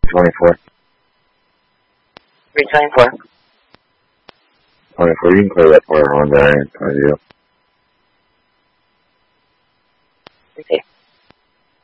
24. 324. 24, you can clear that for Honda and Cardio. Okay.